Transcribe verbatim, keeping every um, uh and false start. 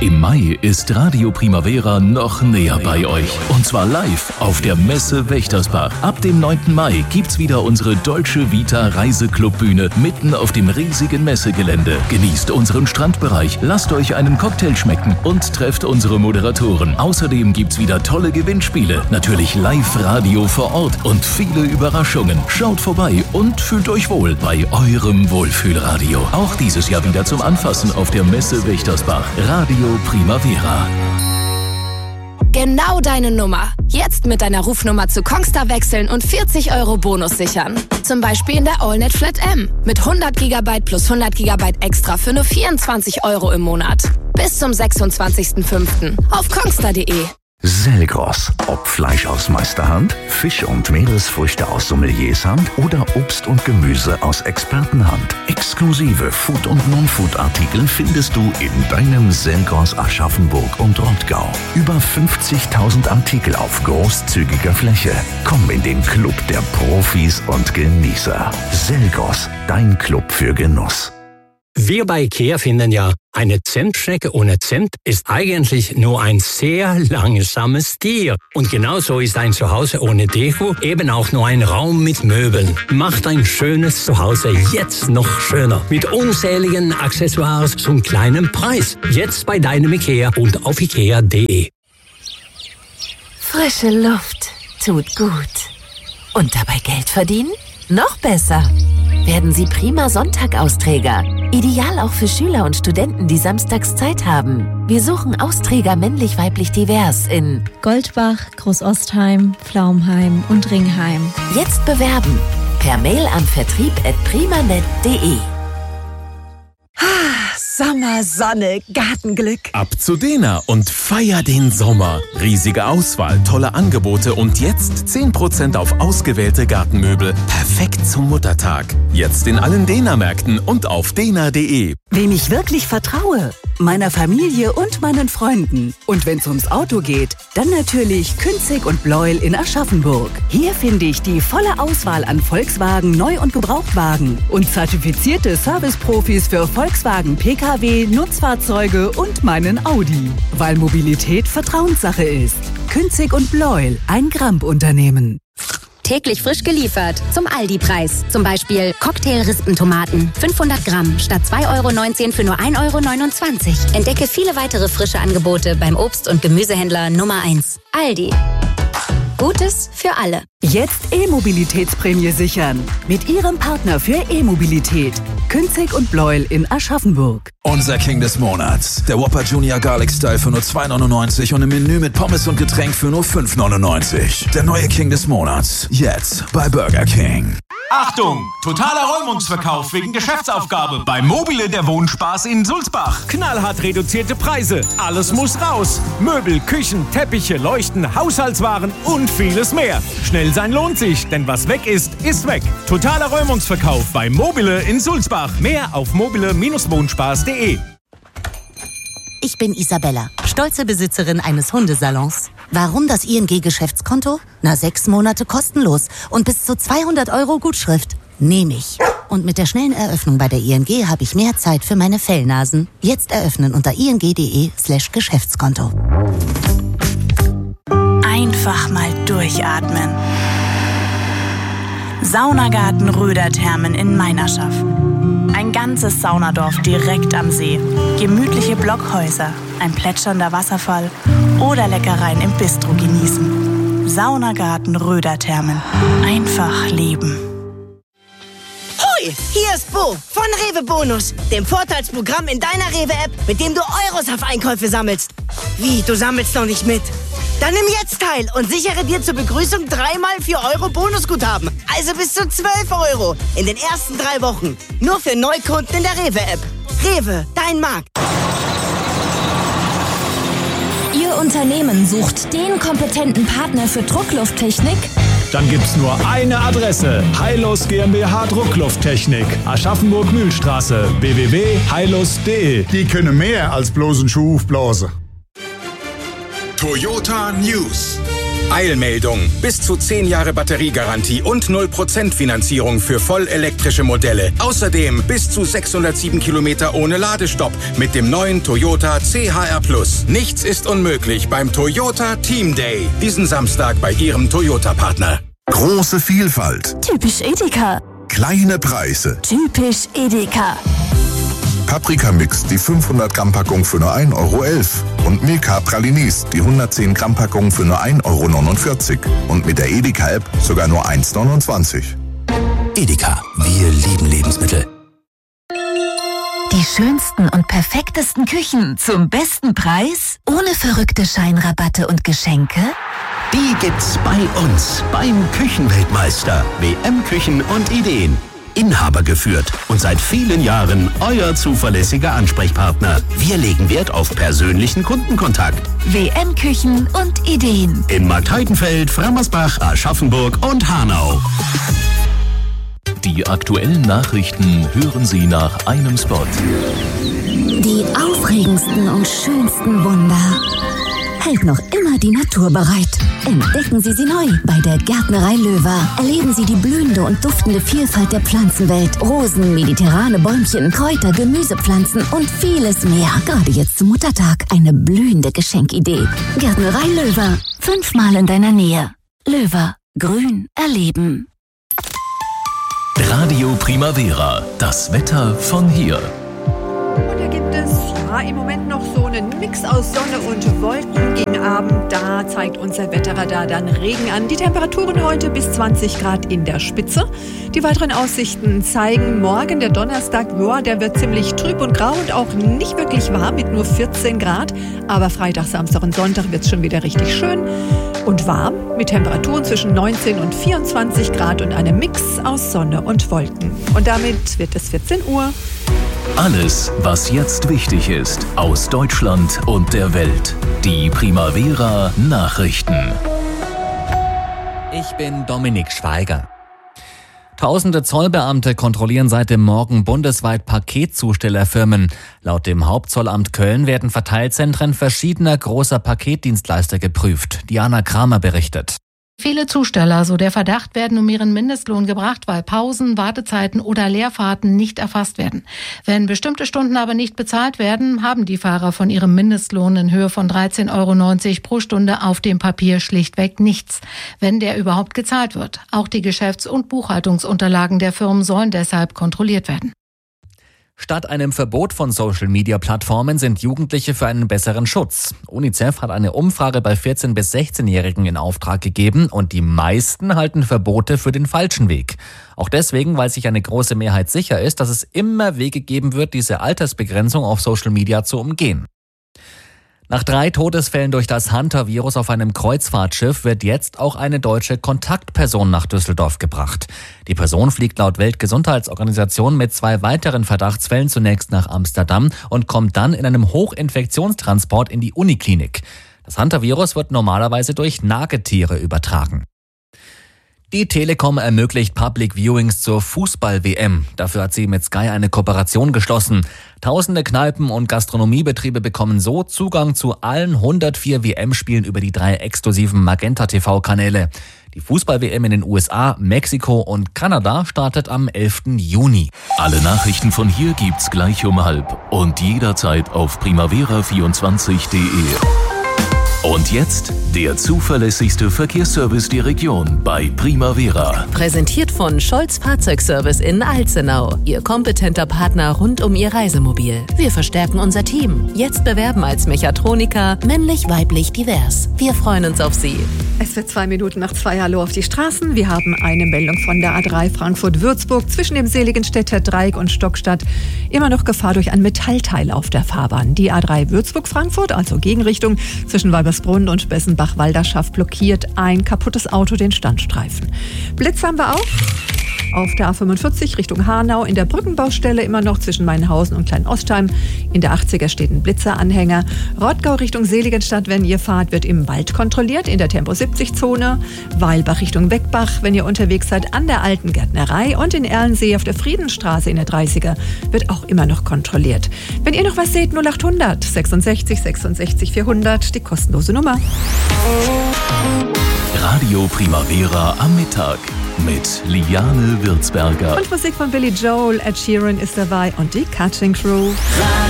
Im Mai ist Radio Primavera noch näher bei euch. Und zwar live auf der Messe Wächtersbach. Ab dem neunten Mai gibt's wieder unsere Dolce Vita Reiseclubbühne mitten auf dem riesigen Messegelände. Genießt unseren Strandbereich, lasst euch einen Cocktail schmecken und trefft unsere Moderatoren. Außerdem gibt's wieder tolle Gewinnspiele, natürlich Live-Radio vor Ort und viele Überraschungen. Schaut vorbei und fühlt euch wohl bei eurem Wohlfühlradio. Auch dieses Jahr wieder zum Anfassen auf der Messe Wächtersbach. Radio Primavera. Genau deine Nummer. Jetzt mit deiner Rufnummer zu Kongstar wechseln und vierzig Euro Bonus sichern. Zum Beispiel in der AllNet Flat M. Mit hundert Gigabyte plus hundert Gigabyte extra für nur vierundzwanzig Euro im Monat. Bis zum sechsundzwanzigsten fünften auf kongstar punkt de. Selgros. Ob Fleisch aus Meisterhand, Fisch und Meeresfrüchte aus Sommeliershand oder Obst und Gemüse aus Expertenhand. Exklusive Food- und Non-Food-Artikel findest du in deinem Selgros Aschaffenburg und Rottgau. Über fünfzigtausend Artikel auf großzügiger Fläche. Komm in den Club der Profis und Genießer. Selgros, dein Club für Genuss. Wir bei IKEA finden ja, eine Zentstrecke ohne Zent ist eigentlich nur ein sehr langsames Tier. Und genauso ist ein Zuhause ohne Deko eben auch nur ein Raum mit Möbeln. Macht ein schönes Zuhause jetzt noch schöner. Mit unzähligen Accessoires zum kleinen Preis. Jetzt bei deinem IKEA und auf ikea punkt de. Frische Luft tut gut. Und dabei Geld verdienen? Noch besser. Werden Sie prima Sonntag-Austräger. Ideal auch für Schüler und Studenten, die samstags Zeit haben. Wir suchen Austräger männlich-weiblich divers in Goldbach, Großostheim, Pflaumheim und Ringheim. Jetzt bewerben. Per Mail an vertrieb at primanet punkt de. Sommer, Sonne, Gartenglück. Ab zu Dena und feier den Sommer. Riesige Auswahl, tolle Angebote und jetzt zehn Prozent auf ausgewählte Gartenmöbel. Perfekt zum Muttertag. Jetzt in allen Dena-Märkten und auf dena punkt de. Wem ich wirklich vertraue? Meiner Familie und meinen Freunden. Und wenn's ums Auto geht, dann natürlich Künzig und Bleuel in Aschaffenburg. Hier finde ich die volle Auswahl an Volkswagen Neu- und Gebrauchtwagen und zertifizierte Serviceprofis für Volkswagen P K W, Nutzfahrzeuge und meinen Audi. Weil Mobilität Vertrauenssache ist. Künzig und Bleuel, ein Gramp-Unternehmen. Täglich frisch geliefert zum Aldi-Preis. Zum Beispiel Cocktailrispentomaten, fünfhundert Gramm statt zwei Euro neunzehn für nur ein Euro neunundzwanzig. Entdecke viele weitere frische Angebote beim Obst- und Gemüsehändler Nummer eins. Aldi. Gutes für alle. Jetzt E-Mobilitätsprämie sichern. Mit Ihrem Partner für E-Mobilität. Künzig und Bleuel in Aschaffenburg. Unser King des Monats. Der Whopper Junior Garlic Style für nur zwei neunundneunzig und im Menü mit Pommes und Getränk für nur fünf neunundneunzig. Der neue King des Monats. Jetzt bei Burger King. Achtung! Totaler Räumungsverkauf wegen Geschäftsaufgabe bei Mobile der Wohnspaß in Sulzbach. Knallhart reduzierte Preise. Alles muss raus. Möbel, Küchen, Teppiche, Leuchten, Haushaltswaren und vieles mehr. Schnell sein lohnt sich, denn was weg ist, ist weg. Totaler Räumungsverkauf bei Mobile in Sulzbach. Mehr auf mobile Wohnspaß punkt de. Ich bin Isabella, stolze Besitzerin eines Hundesalons. Warum das I N G-Geschäftskonto? Na, sechs Monate kostenlos und bis zu zweihundert Euro Gutschrift. Nehme ich. Und mit der schnellen Eröffnung bei der I N G habe ich mehr Zeit für meine Fellnasen. Jetzt eröffnen unter ing punkt de slash Geschäftskonto. Einfach mal durchatmen. Saunagarten Röderthermen in Meinerschaff. Ein ganzes Saunadorf direkt am See. Gemütliche Blockhäuser, ein plätschernder Wasserfall oder Leckereien im Bistro genießen. Saunagarten Röderthermen. Einfach leben. Hoi, hier ist Bo von Rewe Bonus, dem Vorteilsprogramm in deiner Rewe-App, mit dem du Euros auf Einkäufe sammelst. Wie, du sammelst noch nicht mit? Dann nimm jetzt teil und sichere dir zur Begrüßung dreimal vier Euro Bonusguthaben. Also bis zu zwölf Euro in den ersten drei Wochen. Nur für Neukunden in der Rewe-App. Rewe, dein Markt. Ihr Unternehmen sucht den kompetenten Partner für Drucklufttechnik? Dann gibt's nur eine Adresse. Heilos GmbH Drucklufttechnik. Aschaffenburg-Mühlstraße. w w w punkt heilos punkt de. Die können mehr als bloß einen Schuh aufblasen. Toyota News. Eilmeldung. Bis zu zehn Jahre Batteriegarantie und null Prozent Finanzierung für vollelektrische Modelle. Außerdem bis zu sechshundertsieben Kilometer ohne Ladestopp mit dem neuen Toyota C H R Plus. Nichts ist unmöglich beim Toyota Team Day. Diesen Samstag bei Ihrem Toyota-Partner. Große Vielfalt. Typisch Edeka. Kleine Preise. Typisch Edeka. Paprika-Mix, die fünfhundert Gramm Packung für nur ein Euro elf. Und Milka Pralinis, die hundertzehn Gramm Packung für nur ein Euro neunundvierzig. Und mit der Edeka-App sogar nur eins neunundzwanzig. Edeka, wir lieben Lebensmittel. Die schönsten und perfektesten Küchen zum besten Preis? Ohne verrückte Scheinrabatte und Geschenke? Die gibt's bei uns, beim Küchenweltmeister. W M Küchen und Ideen. Inhaber geführt und seit vielen Jahren euer zuverlässiger Ansprechpartner. Wir legen Wert auf persönlichen Kundenkontakt. W M Küchen und Ideen. In Marktheidenfeld, Frammersbach, Aschaffenburg und Hanau. Die aktuellen Nachrichten hören Sie nach einem Spot. Die aufregendsten und schönsten Wunder hält noch immer die Natur bereit. Entdecken Sie sie neu bei der Gärtnerei Löwer. Erleben Sie die blühende und duftende Vielfalt der Pflanzenwelt. Rosen, mediterrane Bäumchen, Kräuter, Gemüsepflanzen und vieles mehr. Gerade jetzt zum Muttertag eine blühende Geschenkidee. Gärtnerei Löwer. Fünfmal in deiner Nähe. Löwer. Grün erleben. Radio Primavera. Das Wetter von hier. Und da gibt es ja im Moment noch so einen Mix aus Sonne und Wolken. Gegen Abend, da zeigt unser Wetterradar dann Regen an. Die Temperaturen heute bis zwanzig Grad in der Spitze. Die weiteren Aussichten zeigen morgen, der Donnerstag, ja, der wird ziemlich trüb und grau und auch nicht wirklich warm mit nur vierzehn Grad. Aber Freitag, Samstag und Sonntag wird es schon wieder richtig schön und warm mit Temperaturen zwischen neunzehn und vierundzwanzig Grad und einem Mix aus Sonne und Wolken. Und damit wird es vierzehn Uhr. Alles, was jetzt wichtig ist, aus Deutschland und der Welt. Die Primavera Nachrichten. Ich bin Dominik Schweiger. Tausende Zollbeamte kontrollieren seit dem Morgen bundesweit Paketzustellerfirmen. Laut dem Hauptzollamt Köln werden Verteilzentren verschiedener großer Paketdienstleister geprüft. Diana Kramer berichtet. Viele Zusteller, so der Verdacht, werden um ihren Mindestlohn gebracht, weil Pausen, Wartezeiten oder Leerfahrten nicht erfasst werden. Wenn bestimmte Stunden aber nicht bezahlt werden, haben die Fahrer von ihrem Mindestlohn in Höhe von dreizehn Euro neunzig pro Stunde auf dem Papier schlichtweg nichts, wenn der überhaupt gezahlt wird. Auch die Geschäfts- und Buchhaltungsunterlagen der Firmen sollen deshalb kontrolliert werden. Statt einem Verbot von Social-Media-Plattformen sind Jugendliche für einen besseren Schutz. UNICEF hat eine Umfrage bei vierzehn- bis sechzehnjährigen in Auftrag gegeben und die meisten halten Verbote für den falschen Weg. Auch deswegen, weil sich eine große Mehrheit sicher ist, dass es immer Wege geben wird, diese Altersbegrenzung auf Social-Media zu umgehen. Nach drei Todesfällen durch das Hunter-Virus auf einem Kreuzfahrtschiff wird jetzt auch eine deutsche Kontaktperson nach Düsseldorf gebracht. Die Person fliegt laut Weltgesundheitsorganisation mit zwei weiteren Verdachtsfällen zunächst nach Amsterdam und kommt dann in einem Hochinfektionstransport in die Uniklinik. Das Hunter-Virus wird normalerweise durch Nagetiere übertragen. Die Telekom ermöglicht Public Viewings zur Fußball-W M. Dafür hat sie mit Sky eine Kooperation geschlossen. Tausende Kneipen und Gastronomiebetriebe bekommen so Zugang zu allen hundertvier W M-Spielen über die drei exklusiven Magenta-T V-Kanäle. Die Fußball-W M in den U S A, Mexiko und Kanada startet am elften Juni. Alle Nachrichten von hier gibt's gleich um halb und jederzeit auf primavera vierundzwanzig punkt de. Und jetzt der zuverlässigste Verkehrsservice der Region bei Primavera. Präsentiert von Scholz Fahrzeugservice in Alzenau. Ihr kompetenter Partner rund um Ihr Reisemobil. Wir verstärken unser Team. Jetzt bewerben als Mechatroniker, männlich, weiblich, divers. Wir freuen uns auf Sie. Es wird zwei Minuten nach zwei. Hallo auf die Straßen. Wir haben eine Meldung von der A drei Frankfurt-Würzburg zwischen dem Seligenstädter Dreieck und Stockstadt. Immer noch Gefahr durch ein Metallteil auf der Fahrbahn. Die A drei Würzburg-Frankfurt, also Gegenrichtung zwischen Weibersbrunn und Bessenbach-Walderschaft, blockiert ein kaputtes Auto den Standstreifen. Blitz haben wir auch. Auf der A fünfundvierzig Richtung Hanau in der Brückenbaustelle immer noch zwischen Mainhausen und Kleinostheim. In der achtziger steht ein Blitzeranhänger. Rottgau Richtung Seligenstadt, wenn ihr fahrt, wird im Wald kontrolliert in der Tempo siebzig Zone. Weilbach Richtung Weckbach, wenn ihr unterwegs seid, an der alten Gärtnerei. Und in Erlensee auf der Friedensstraße in der dreißiger wird auch immer noch kontrolliert. Wenn ihr noch was seht, null achthundert sechsundsechzig sechsundsechzig vierhundert, die kostenlose Nummer. Radio Primavera am Mittag mit Liane Würzberger. Und Musik von Billy Joel, Ed Sheeran ist dabei und die Catching Crew.